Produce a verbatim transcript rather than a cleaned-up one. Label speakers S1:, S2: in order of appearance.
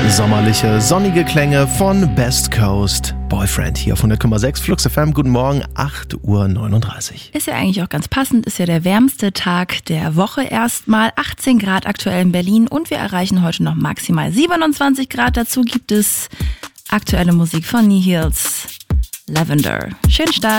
S1: Sommerliche, sonnige Klänge von Best Coast Boyfriend hier auf hundert Komma sechs Flux F M. Guten Morgen, acht Uhr neununddreißig.
S2: Ist ja eigentlich auch ganz passend, ist ja der wärmste Tag der Woche erstmal. achtzehn Grad aktuell in Berlin und wir erreichen heute noch maximal siebenundzwanzig Grad. Dazu gibt es aktuelle Musik von Nihils, Lavender. Schönen Start.